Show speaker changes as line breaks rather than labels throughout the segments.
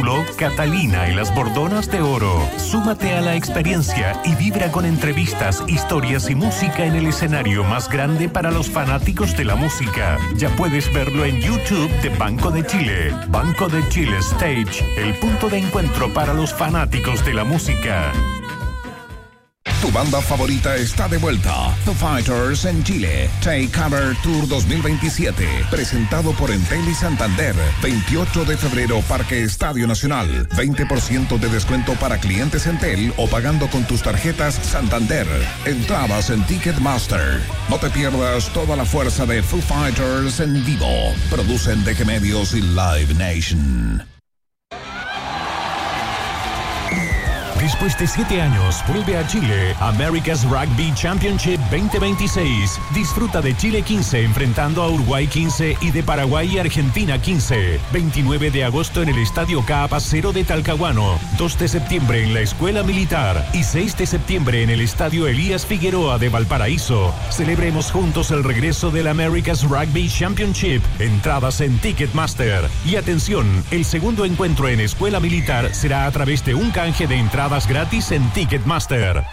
título Catalina y las Bordonas de Oro. Súmate a la experiencia y vibra con entrevistas, historias y música en el escenario más grande para los fanáticos de la música. Ya puedes verlo en YouTube de Banco de Chile. Banco de Chile Stage, el punto de encuentro para los fanáticos de la música.
Tu banda favorita está de vuelta. Foo Fighters en Chile. Take Cover Tour 2027. Presentado por Entel y Santander. 28 de febrero, Parque Estadio Nacional. 20% de descuento para clientes Entel o pagando con tus tarjetas Santander. Entradas en Ticketmaster. No te pierdas toda la fuerza de Foo Fighters en vivo. Producen DG Medios y Live Nation.
Después de 7 años, vuelve a Chile America's Rugby Championship 2026. Disfruta de Chile 15 enfrentando a Uruguay 15 y de Paraguay y Argentina 15. 29 de agosto en el Estadio K-Pacero de Talcahuano. 2 de septiembre en la Escuela Militar y 6 de septiembre en el Estadio Elías Figueroa de Valparaíso. Celebremos juntos el regreso del America's Rugby Championship. Entradas en Ticketmaster. Y atención, el segundo encuentro en Escuela Militar será a través de un canje de entradas gratis en Ticketmaster.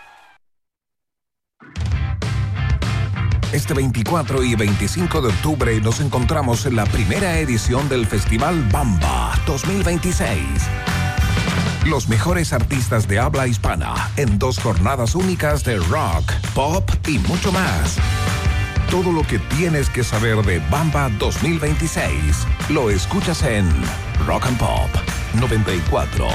Este 24 y 25 de octubre nos encontramos en la primera edición del Festival Bamba 2026. Los mejores artistas de habla hispana en 2 jornadas únicas de rock, pop y mucho más. Todo lo que tienes que saber de Bamba 2026 lo escuchas en Rock and Pop 94.1.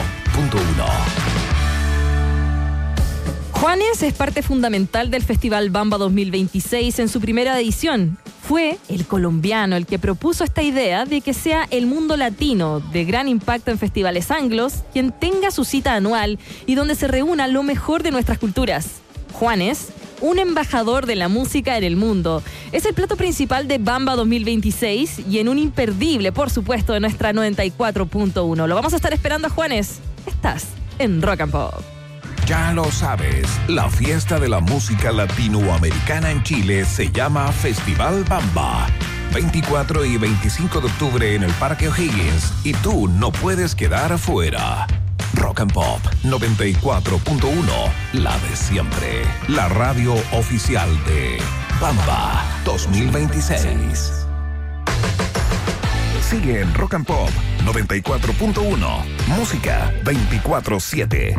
Juanes es parte fundamental del Festival Bamba 2026 en su primera edición. Fue el colombiano el que propuso esta idea de que sea el mundo latino, de gran impacto en festivales anglos, quien tenga su cita anual y donde se reúna lo mejor de nuestras culturas. Juanes, un embajador de la música en el mundo, es el plato principal de Bamba 2026 y en un imperdible, por supuesto, de nuestra 94.1. Lo vamos a estar esperando a Juanes. Estás en Rock and Pop.
Ya lo sabes, la fiesta de la música latinoamericana en Chile se llama Festival Bamba. 24 y 25 de octubre en el Parque O'Higgins y tú no puedes quedar afuera. Rock and Pop 94.1, la de siempre. La radio oficial de Bamba 2026. Sigue en Rock and Pop 94.1, música 24/7.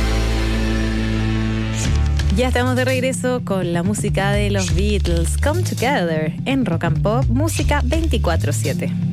Ya estamos de regreso con la música de los Beatles, Come Together, en Rock and Pop, música 24/7.